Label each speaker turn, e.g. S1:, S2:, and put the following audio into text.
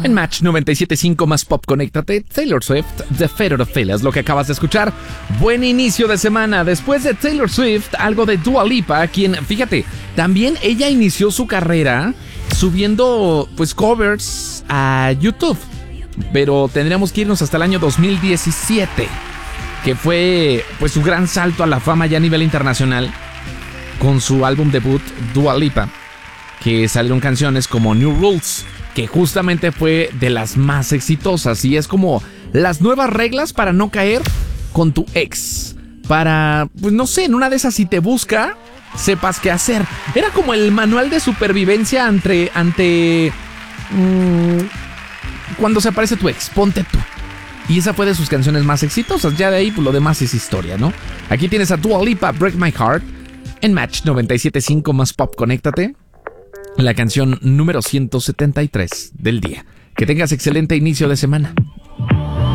S1: En Match 97.5 más pop, conéctate. Taylor Swift, The Fate of Feel, es lo que acabas de escuchar. Buen inicio de semana. Después de Taylor Swift, algo de Dua Lipa, quien, fíjate, también ella inició su carrera subiendo pues covers a YouTube. Pero tendríamos que irnos hasta el año 2017, que fue pues su gran salto a la fama ya a nivel internacional con su álbum debut Dua Lipa, que salieron canciones como New Rules, que justamente fue de las más exitosas y es como las nuevas reglas para no caer con tu ex. Para, pues no sé, en una de esas si te busca, sepas qué hacer. Era como el manual de supervivencia ante cuando se aparece tu ex, ponte tú. Y esa fue de sus canciones más exitosas. Ya de ahí, pues lo demás es historia, ¿no? Aquí tienes a Dua Lipa, Break My Heart, en Match 97.5 más pop, conéctate. La canción número 173 del día. Que tengas excelente inicio de semana.